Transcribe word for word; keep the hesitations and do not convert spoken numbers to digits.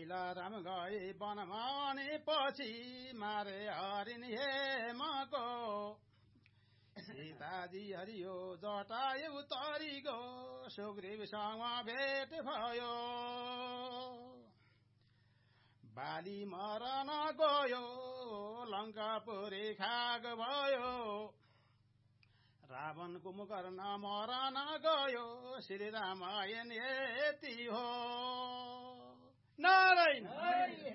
पहिला राम गए वनमा अनि पछि मारे हरिण हेमको सीताजी हरियो जटायु तरिगो सुग्रीवसँग भेट भयो बाली मरन गयो लङ्कापुरी खाग भयो रावण कुम्भकर्ण मरन गयो श्री रामायण यति हो नारायण